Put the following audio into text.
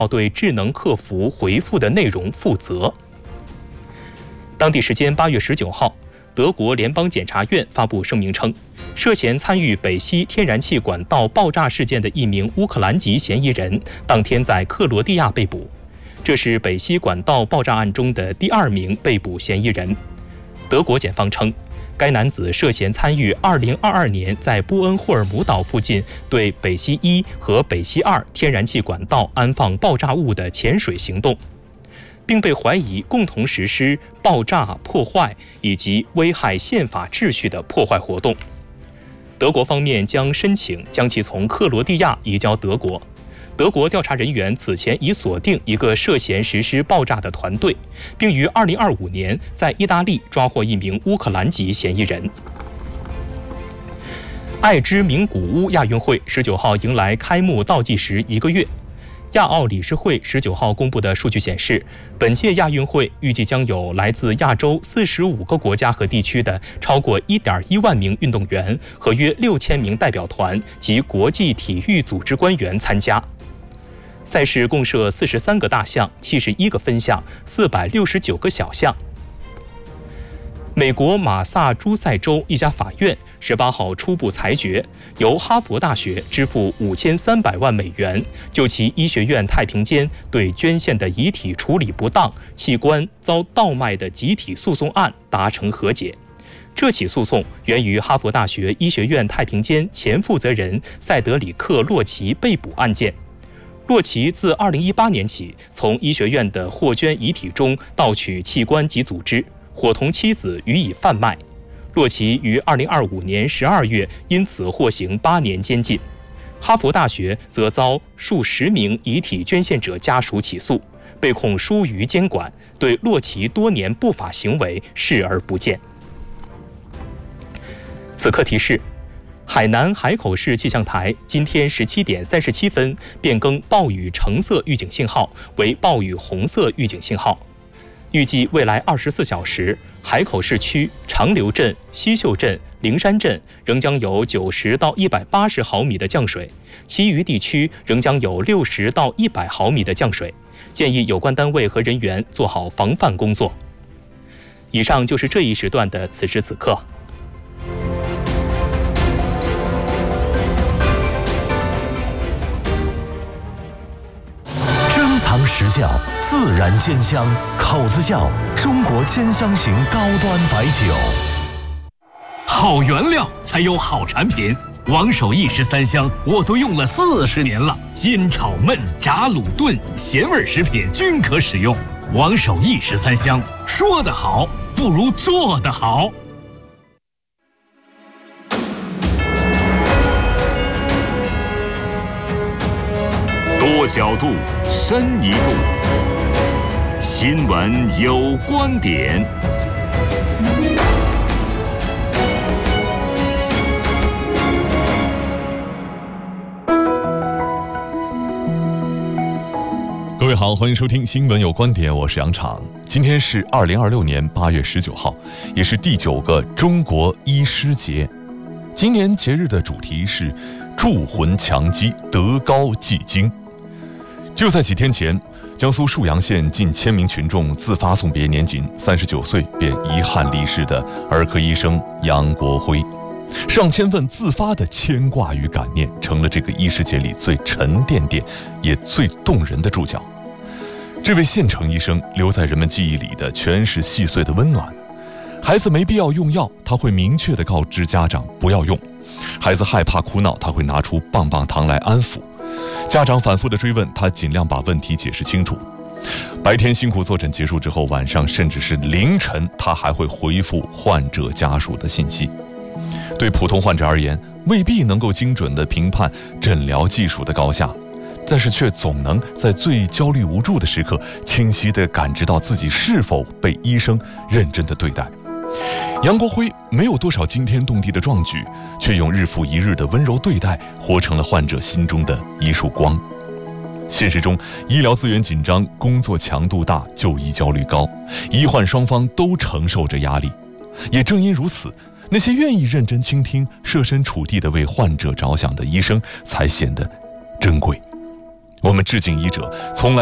要对智能客服回复的内容负责。当地时间8月19号，德国联邦检察院发布声明称，涉嫌参与北溪天然气管道爆炸事件的一名乌克兰籍嫌疑人，当天在克罗地亚被捕。这是北溪管道爆炸案中的第2名被捕嫌疑人。德国检方称，该男子涉嫌参与2022年在波恩霍尔姆岛附近对北溪1和北溪2天然气管道安放爆炸物的潜水行动，并被怀疑共同实施爆炸、破坏以及危害宪法秩序的破坏活动。德国方面将申请将其从克罗地亚移交德国。德国调查人员此前已锁定一个涉嫌实施爆炸的团队，并于2025年在意大利抓获一名乌克兰籍嫌疑人。爱知名古屋亚运会19号迎来开幕倒计时1个月。亚奥理事会19号公布的数据显示，本届亚运会预计将有来自亚洲45个国家和地区的超过1.1万名运动员和约6000名代表团及国际体育组织官员参加。赛事共设43个大项、71个分项、469个小项。美国马萨诸塞州一家法院18号初步裁决，由哈佛大学支付5300万美元，就其医学院太平间对捐献的遗体处理不当、器官遭盗卖的集体诉讼案达成和解。这起诉讼源于哈佛大学医学院太平间前负责人塞德里克·洛奇被捕案件。洛奇自2018年起从医学院的获捐遗体中盗取器官及组织，伙同妻子予以贩卖。洛奇于2025年12月因此获刑8年监禁。哈佛大学则遭数十名遗体捐献者家属起诉，被控疏于监管，对洛奇多年不法行为视而不见。此刻提示：海南海口市气象台今天17点37分变更暴雨橙色预警信号为暴雨红色预警信号。预计未来24小时，海口市区、长流镇、西秀镇、灵山镇仍将有90到180毫米的降水，其余地区仍将有60到100毫米的降水。建议有关单位和人员做好防范工作。以上就是这一时段的此时此刻。 尝实酵，自然鲜香，口子窖中国兼香型高端白酒。 好原料才有好产品，王守义13香我都用了40年了，煎炒焖炸卤炖咸味食品均可使用。王守义13香，说得好不如做得好。 多角度，深一度。新闻有观点。 各位好，欢迎收听新闻有观点，我是杨昶。今天是2026年8月19号，也是第9个中国医师节。今年节日的主题是铸魂强基，德高继精。就在几天前，江苏沭阳县近1000名群众自发送别年仅39岁便遗憾离世的儿科医生杨国辉。上千份自发的牵挂与感念，成了这个医师节里最沉甸甸也最动人的注脚。这位县城医生留在人们记忆里的全是细碎的温暖。孩子没必要用药，他会明确地告知家长不要用；孩子害怕哭闹，他会拿出棒棒糖来安抚；家长反复的追问，他尽量把问题解释清楚。白天辛苦坐诊结束之后，晚上甚至是凌晨，他还会回复患者家属的信息。对普通患者而言，未必能够精准地评判诊疗技术的高下，但是却总能在最焦虑无助的时刻，清晰地感知到自己是否被医生认真地对待。杨国辉没有多少惊天动地的壮举，却用日复一日的温柔对待，活成了患者心中的一束光。现实中，医疗资源紧张，工作强度大，就医焦虑高，医患双方都承受着压力。也正因如此，那些愿意认真倾听、设身处地地为患者着想的医生才显得珍贵。 我们致敬医者，从来